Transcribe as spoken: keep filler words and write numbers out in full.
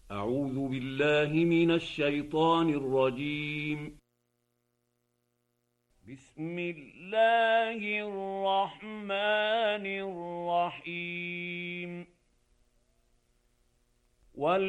أعوذ بالله من الشيطان الرجيم. بسم الله الرحمن الرحيم.